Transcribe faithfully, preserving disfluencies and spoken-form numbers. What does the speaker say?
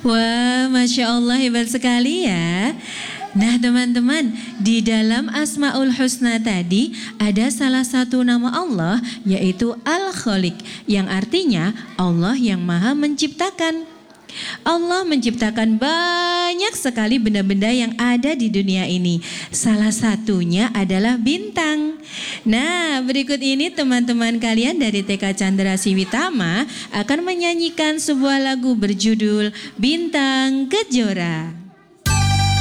Wah, Masya Allah, hebat sekali ya. Nah teman-teman, di dalam Asmaul Husna tadi ada salah satu nama Allah yaitu Al-Khaliq, yang artinya Allah yang maha menciptakan. Allah menciptakan banyak sekali benda-benda yang ada di dunia ini. Salah satunya adalah bintang. Nah, berikut ini teman-teman kalian dari T K Chandra Siwitama akan menyanyikan sebuah lagu berjudul Bintang Kejora.